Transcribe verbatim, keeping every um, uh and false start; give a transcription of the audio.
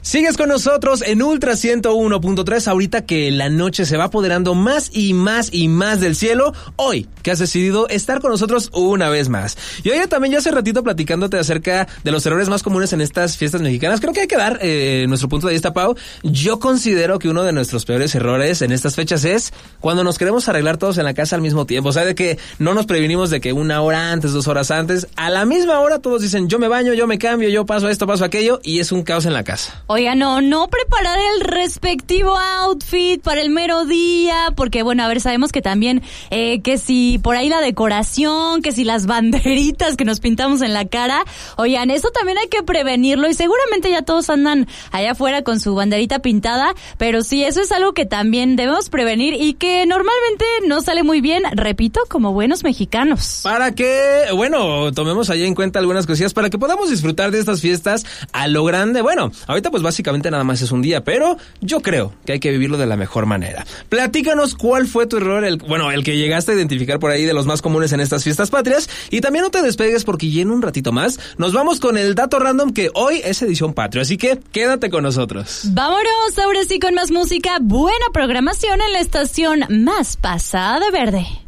Sigues con nosotros en Ultra ciento uno punto tres, ahorita que la noche se va apoderando más y más y más del cielo, hoy que has decidido estar con nosotros una vez más. Y hoy también ya hace ratito platicándote acerca de los errores más comunes en estas fiestas mexicanas, creo que hay que dar eh, nuestro punto de vista, Pau. Yo considero que uno de nuestros peores errores en estas fechas es cuando nos queremos arreglar todos en la casa al mismo tiempo, o sea, de que no nos prevenimos de que una hora antes, dos horas antes, a la misma hora todos dicen yo me baño, yo me cambio, yo paso esto, paso aquello, y es un caos en la casa. Oiga, no, no preparar el respectivo outfit para el mero día, porque bueno, a ver, sabemos que también, eh, que si por ahí la decoración, que si las banderitas que nos pintamos en la cara, oigan, eso también hay que prevenirlo y seguramente ya todos andan allá afuera con su banderita pintada, pero sí, eso es algo que también debemos prevenir y que normalmente no sale muy bien, repito, como buenos mexicanos. Para que, bueno, tomemos allá en cuenta algunas cosillas para que podamos disfrutar de estas fiestas a lo grande. Bueno, ahorita pues básicamente nada más es un día, pero yo creo que hay que vivirlo de la mejor manera. Platícanos cuál fue tu error, el, bueno, el que llegaste a identificar por ahí de los más comunes en estas fiestas patrias, y también no te despegues porque ya en un ratito más nos vamos con el dato random que hoy es edición patria, así que quédate con nosotros. Vámonos, ahora sí con más música, buena programación en la estación más pasada de verde.